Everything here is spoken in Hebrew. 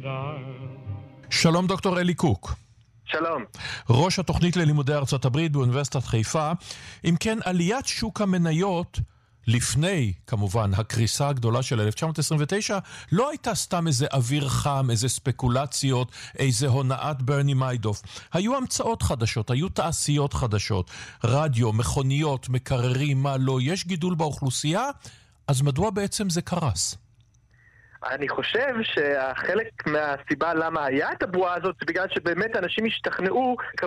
שלום דוקטור אלי קוק. שלום. ראש התוכנית ללימודי ארצות הברית באוניברסיטת חיפה. אם כן, עליית שוק המניות לפני, כמובן, הקריסה הגדולה של 1929, לא הייתה סתם איזה אוויר חם, איזה ספקולציות, איזה הונאת ברני מיידוף. היו המצאות חדשות, היו תעשיות חדשות, רדיו, מכוניות, מקררים, מה לא, יש גידול באוכלוסייה, אז מדוע בעצם זה קרס? אני חושב שהחלק מהסיבה למה היה את הבועה הזאת זה בגלל שבאמת אנשים השתכנעו